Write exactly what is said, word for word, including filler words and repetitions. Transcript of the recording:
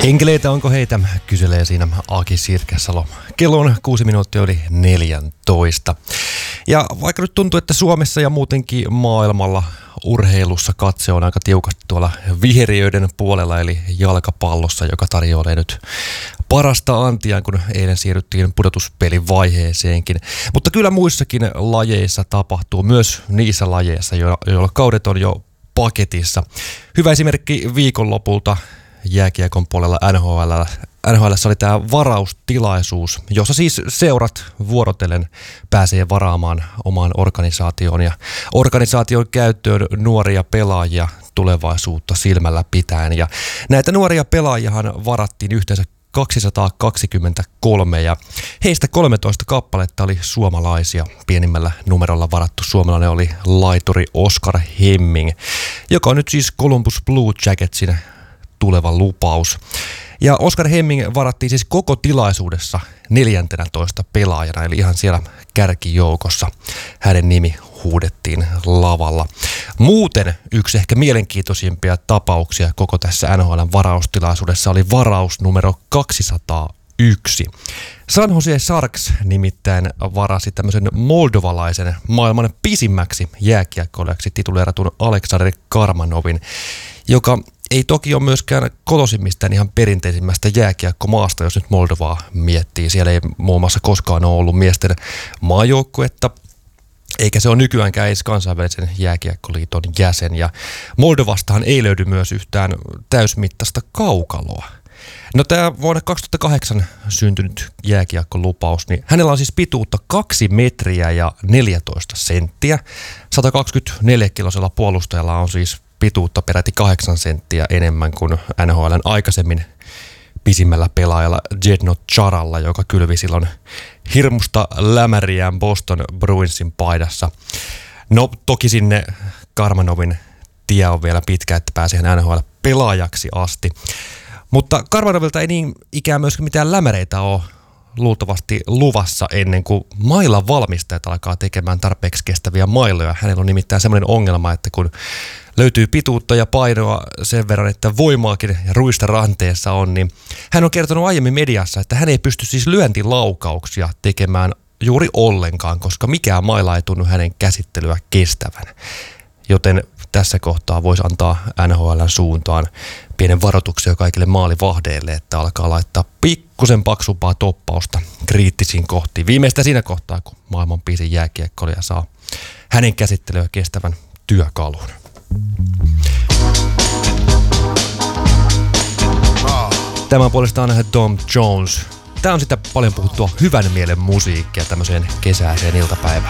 Enkeleitä onko heitä, kyselee siinä Aki Sirkesalo. Kello on kuusi minuuttia yli neljäntoista. Ja vaikka nyt tuntuu, että Suomessa ja muutenkin maailmalla urheilussa katse on aika tiukasti tuolla viheriöiden puolella, eli jalkapallossa, joka tarjoaa nyt parasta antiaan, kun eilen siirryttiin pudotuspelin vaiheeseenkin. Mutta kyllä muissakin lajeissa tapahtuu, myös niissä lajeissa, joilla kaudet on jo paketissa. Hyvä esimerkki viikonlopulta jääkiekon puolella N H L. N H L:ssä oli tämä varaustilaisuus, jossa siis seurat vuorotellen pääsee varaamaan omaan organisaatioon ja organisaation käyttöön nuoria pelaajia tulevaisuutta silmällä pitäen. Ja näitä nuoria pelaajiahan varattiin yhteensä kaksisataakaksikymmentäkolme ja heistä kolmetoista kappaletta oli suomalaisia. Pienimmällä numerolla varattu suomalainen oli laituri Oskar Hemming, joka on nyt siis Columbus Blue Jacketsin tuleva lupaus. Ja Oskar Hemming varattiin siis koko tilaisuudessa neljäntenätoista pelaajana, eli ihan siellä kärkijoukossa hänen nimi huudettiin lavalla. Muuten yksi ehkä mielenkiintoisimpia tapauksia koko tässä N H L:n varaustilaisuudessa oli varaus numero kaksisataayksi. San Jose Sharks nimittäin varasi tämmöisen moldovalaisen maailman pisimmäksi jääkiekkoilijaksi tituleeratun Aleksandr Karmanovin, joka ei toki ole myöskään kolosimmistään ihan perinteisimmästä jääkiekkomaasta, jos nyt Moldovaa miettii. Siellä ei muun muassa koskaan ole ollut miesten maajoukkuetta, eikä se ole nykyäänkään edes kansainvälisen jääkiekkoliiton jäsen. Ja Moldovastahan ei löydy myös yhtään täysmittaista kaukaloa. No tämä vuonna kaksituhattakahdeksan syntynyt jääkiekkolupaus, niin hänellä on siis pituutta kaksi metriä ja neljätoista senttiä. sata kaksikymmentäneljä kilosella puolustajalla on siis pituutta peräti kahdeksan senttiä enemmän kuin N H L:n aikaisemmin pisimmällä pelaajalla Zdeno Charalla, joka kylvi silloin hirmusta lämäriään Boston Bruinsin paidassa. No toki sinne Karmanovin tie on vielä pitkä, että pääsee N H L-pelaajaksi asti. Mutta Karmanovilta ei niin ikään myöskään mitään lämäreitä ole luultavasti luvassa ennen kuin mailan valmistajat alkaa tekemään tarpeeksi kestäviä mailoja. Hänellä on nimittäin semmoinen ongelma, että kun löytyy pituutta ja painoa sen verran, että voimaakin ja ruista ranteessa on, niin hän on kertonut aiemmin mediassa, että hän ei pysty siis lyöntilaukauksia tekemään juuri ollenkaan, koska mikään maila ei tunnu hänen käsittelyä kestävän. Joten tässä kohtaa voisi antaa N H L:n suuntaan pienen varoituksen kaikille maalivahdeille, että alkaa laittaa pikkusen paksumpaa toppausta kriittisiin kohtiin. Viimeistä siinä kohtaa, kun maailman pisin jääkiekkoilija saa hänen käsittelyä kestävän työkalun. Tämän puolestaan Tom Jones. Tämä on sitä paljon puhuttua hyvän mielen musiikkia tämmöiseen kesäiseen iltapäivään.